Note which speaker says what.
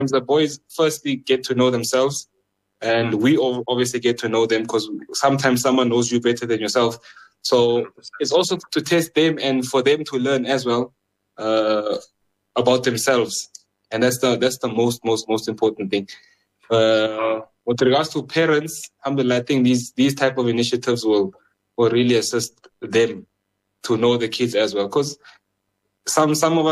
Speaker 1: the boys firstly get to know themselves, and we obviously get to know them, because sometimes someone knows you better than yourself. So it's also to test them and for them to learn as well about themselves, and that's the most important thing. With regards to parents, alhamdulillah, I think these type of initiatives will really assist them to know the kids as well, because some of us